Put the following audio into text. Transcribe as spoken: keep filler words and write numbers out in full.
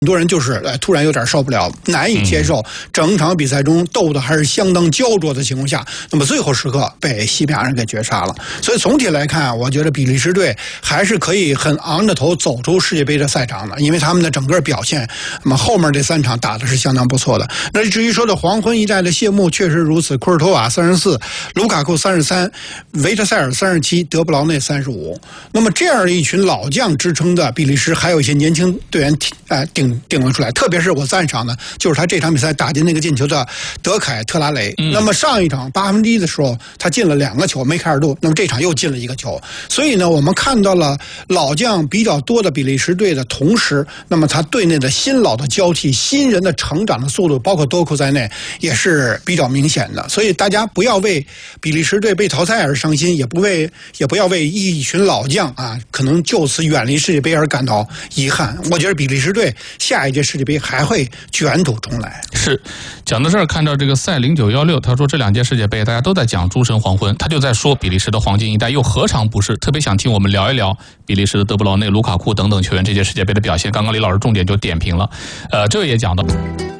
多人就是呃突然有点受不了，难以接受，整场比赛中斗的还是相当焦灼的情况下，那么最后时刻被西班牙人给绝杀了。所以总体来看，我觉得比利时队还是可以很昂着头走出世界杯的赛场的，因为他们的整个表现，那么后面这三场打的是相当不错的。那至于说的黄昏一代的谢幕，确实如此，库尔托瓦三十四，卢卡库三十三，维特塞尔三十七，德布劳内三十五。那么这样一群老将支撑的比利时，还有一些年轻队员呃顶顶了出来，特别是我赞赏的就是他这场比赛打进那个进球的德凯特拉雷。嗯、那么上一场八分之一的时候，他进了两个球，梅开二度。那么这场又进了一个球，所以呢，我们看到了老将比较多的比利时队的同时，那么他队内的新老的交替、新人的成长的速度，包括多库在内，也是比较明显的。所以大家不要为比利时队被淘汰而伤心，也不为也不要为一群老将啊可能就此远离世界杯而感到遗憾。我觉得比利时队下一届世界杯还会卷土重来。 是，讲到这儿，看到这个赛零九一六，他说这两届世界杯大家都在讲诸神黄昏，他就在说比利时的黄金一代又何尝不是？特别想听我们聊一聊比利时的德布劳内、卢卡库等等球员这届世界杯的表现。刚刚李老师重点就点评了，呃，这个也讲到。